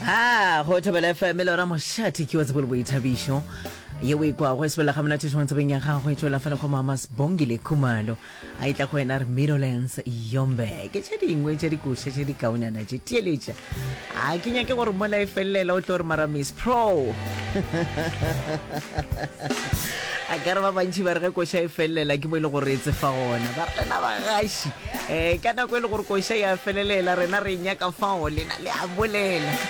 go thobela FM le ra moshati ke wa tsebole boithabišo ye we kwa go sebela ga mona tshwantse tsebeng ya ga go itshola fela go mama Sibongile Khumalo a itla go ena re Middlelands Yombe ke tše dingwe tše di kuše tše di kaunana tše tieletša a ke nyake gore mola e felela o tlo re mara Miss Pro a ka re ba bantši ba re ge koša e felela ke bo e le gore e tsefa gona ba re lena bagaši ka nako e le gore koša ya felelela rena re nyaka fao lena le a bolela